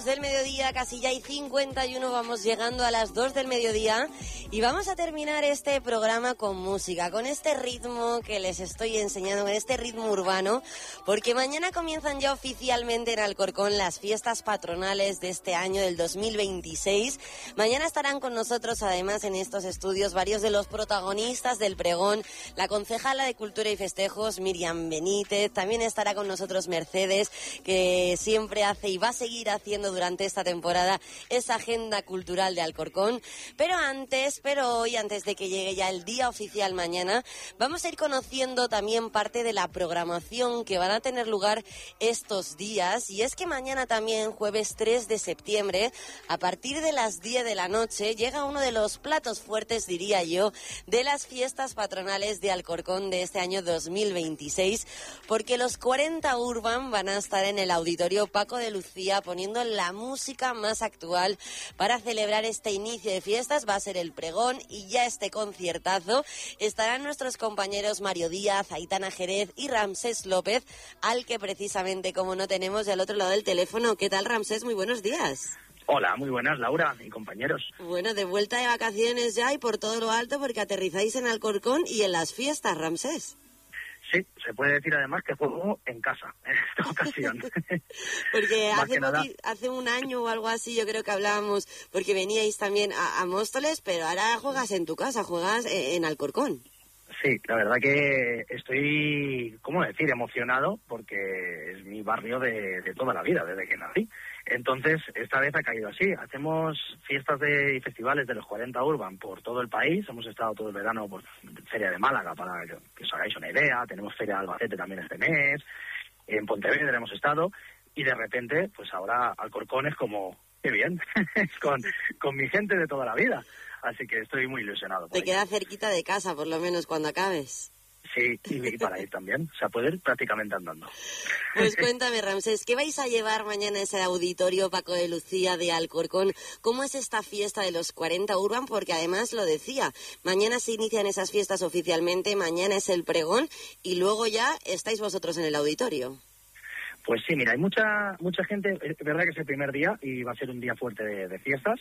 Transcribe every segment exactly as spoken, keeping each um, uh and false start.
del mediodía, casi ya hay cincuenta y uno, vamos llegando a las dos del mediodía y vamos a terminar este programa con música, con este ritmo que les estoy enseñando, con este ritmo urbano, porque mañana comienzan ya oficialmente en Alcorcón las fiestas patronales de este año del dos mil veintiséis. Mañana estarán con nosotros además en estos estudios varios de los protagonistas del pregón, la concejala de Cultura y Festejos, Miriam Benítez, también estará con nosotros Mercedes, que siempre hace y va a seguir haciendo durante esta temporada esa agenda cultural de Alcorcón. Pero antes, pero hoy, antes de que llegue ya el día oficial mañana, vamos a ir conociendo también parte de la programación que van a tener lugar estos días. Y es que mañana también, jueves tres de septiembre, a partir de las diez de la noche, llega uno de los platos fuertes, diría yo, de las fiestas patronales de Alcorcón de este año dos mil veintiséis, porque los cuarenta Urban van a estar en el Auditorio Paco de Lucía poniendo la música más actual para celebrar este inicio de fiestas. Va a ser el pregón y ya este conciertazo. Estarán nuestros compañeros Mario Díaz, Aitana Jerez y Ramsés López, al que precisamente, como no tenemos al otro lado del teléfono. ¿Qué tal, Ramsés? Muy buenos días. Hola, muy buenas, Laura y compañeros. Bueno, de vuelta de vacaciones ya y por todo lo alto, porque aterrizáis en Alcorcón y en las fiestas, Ramsés. Sí, se puede decir además que juego en casa en esta ocasión. Porque hace, hace un año o algo así yo creo que hablábamos, porque veníais también a, a Móstoles, pero ahora juegas en tu casa, juegas en, en Alcorcón. Sí, la verdad que estoy, ¿cómo decir?, emocionado, porque es mi barrio de, de toda la vida, desde que nací. Entonces, esta vez ha caído así. Hacemos fiestas de, y festivales de los cuarenta Urban por todo el país. Hemos estado todo el verano por Feria de Málaga, para que, que os hagáis una idea. Tenemos Feria de Albacete también este mes. En Pontevedra hemos estado. Y de repente, pues ahora Alcorcón es como, qué bien, con, con mi gente de toda la vida. Así que estoy muy ilusionado. Te queda cerquita de casa, por lo menos, cuando acabes. Sí, y para ir también. O sea, puedo ir prácticamente andando. Pues cuéntame, Ramsés, ¿qué vais a llevar mañana a ese Auditorio Paco de Lucía de Alcorcón? ¿Cómo es esta fiesta de los cuarenta Urban? Porque además lo decía, mañana se inician esas fiestas oficialmente, mañana es el pregón y luego ya estáis vosotros en el auditorio. Pues sí, mira, hay mucha mucha gente, es verdad que es el primer día y va a ser un día fuerte de, de fiestas.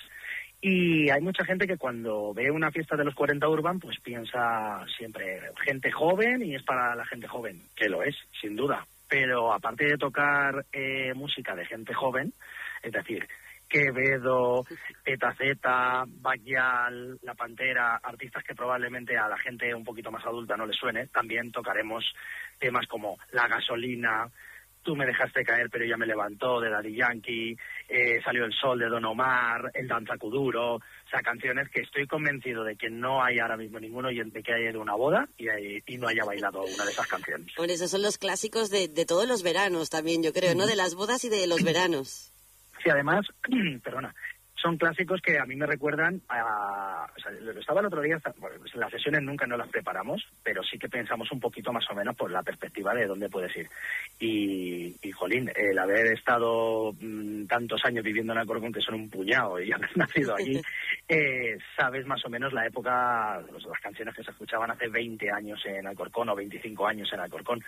Y hay mucha gente que cuando ve una fiesta de los cuarenta Urban, pues piensa siempre gente joven y es para la gente joven, que lo es, sin duda. Pero aparte de tocar eh, música de gente joven, es decir, Quevedo, Eta Zeta, Backyal, La Pantera, artistas que probablemente a la gente un poquito más adulta no les suene, también tocaremos temas como La Gasolina, Tú me dejaste caer pero ya me levantó, de Daddy Yankee, eh, Salió el sol, de Don Omar, El Danzacuduro, o sea, canciones que estoy convencido de que no hay ahora mismo ningún oyente que haya ido a una boda y, y no haya bailado una de esas canciones. Por eso son los clásicos de, de todos los veranos también, yo creo, ¿no? De las bodas y de los veranos. Sí, además, perdona, son clásicos que a mí me recuerdan a... O sea, estaba el otro día, bueno, pues las sesiones nunca no las preparamos, pero sí que pensamos un poquito más o menos por la perspectiva de dónde puedes ir. Y, y jolín, el haber estado mmm, tantos años viviendo en Alcorcón, que son un puñado, y haber nacido allí, eh, sabes más o menos la época, las canciones que se escuchaban hace veinte años en Alcorcón o veinticinco años en Alcorcón.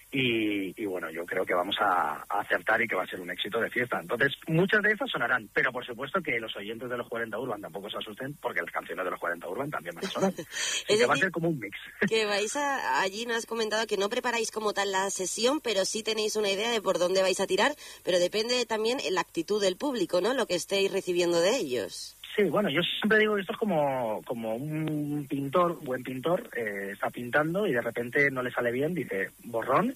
Y, y bueno, yo creo que vamos a, a acertar y que va a ser un éxito de fiesta. Entonces, muchas de esas sonarán, pero por supuesto que los oyentes de los cuarenta Urban tampoco se asusten, porque las canciones de los cuarenta Urban también van a sonar. Así que va a ser como un mix. Que vais a, allí, nos has comentado que no preparáis como tal la sesión, pero sí tenéis una idea de por dónde vais a tirar, pero depende también la actitud del público, ¿no? Lo que estéis recibiendo de ellos. Sí, bueno, yo siempre digo que esto es como, como un pintor, buen pintor, eh, está pintando y de repente no le sale bien, dice borrón